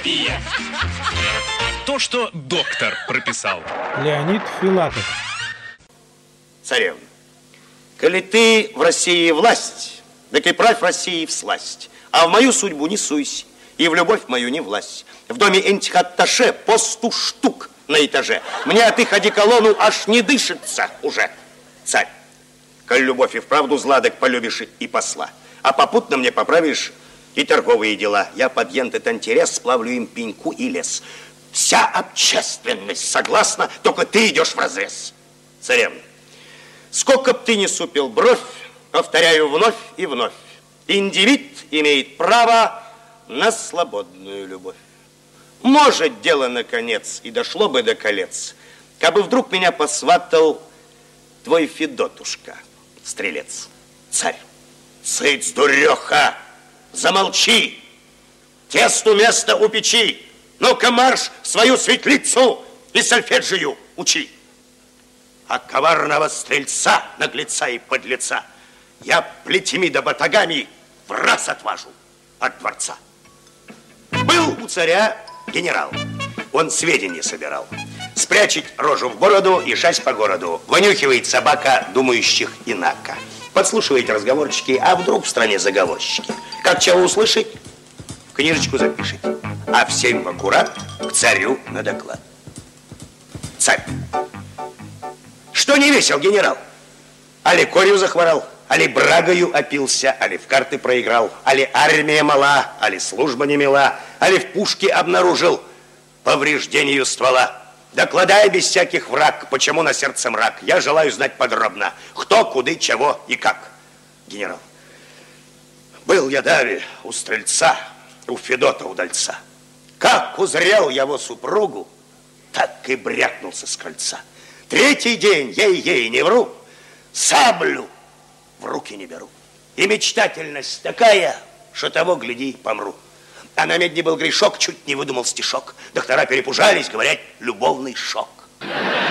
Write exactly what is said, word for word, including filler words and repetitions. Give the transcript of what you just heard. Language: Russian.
То, что доктор прописал. Леонид Филатов. Царевна, коли ты в России власть, так и правь России всласть, а в мою судьбу не суйся, и в любовь мою не власть. В доме этих атташе по сто штук на этаже. Мне от их одеколону аж не дышится уже. Царь, коль любовь и вправду зла, так полюбишь и посла, а попутно мне поправишь и торговые дела. Я под этот интерес сплавлю им пеньку и лес. Вся общественность согласна, только ты идешь вразрез. Царевна, сколько б ты ни супил бровь, повторяю вновь и вновь, индивид имеет право на свободную любовь. Может, дело наконец и дошло бы до колец, кабы вдруг меня посватал твой Федотушка, стрелец. Царь, цыц, дуреха, замолчи, тесту место у печи. Ну-ка марш в свою светлицу и сольфеджию учи. А коварного стрельца, наглеца и подлеца я плетьми да батагами в раз отважу от дворца. Был у царя генерал, он сведения собирал. Спрячет рожу в бороду и шась по городу. Вынюхивает собака думающих инако. Подслушивает разговорчики, а вдруг в стране заговорщики. Как чего услышит, в книжечку запишет. А в семь в аккурат к царю на доклад. Царь, что не весел генерал? Али корью захворал, али брагою опился, али в карты проиграл, али армия мала, али служба не мила, али в пушке обнаружил повреждению ствола. Докладай без всяких враг, почему на сердце мрак. Я желаю знать подробно, кто, куды, чего и как. Генерал, был я даве у стрельца, у Федота удальца. Как узрел его супругу, так и брякнулся с крыльца. Третий день, ей-ей, не вру, саблю в руки не беру. И мечтательность такая, что того, гляди, помру. А на медне был грешок, чуть не выдумал стишок. Доктора перепужались, говорят, любовный шок.